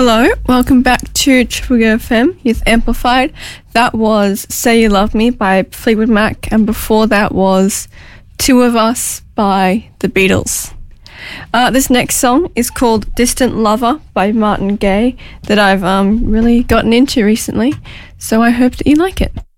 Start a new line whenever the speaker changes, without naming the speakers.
Hello, welcome back to Triple FM Youth Amplified. That was Say You Love Me by Fleetwood Mac, and before that was Two of Us by The Beatles. This next song is called Distant Lover by Martin Gaye that I've really gotten into recently, so I hope that you like it.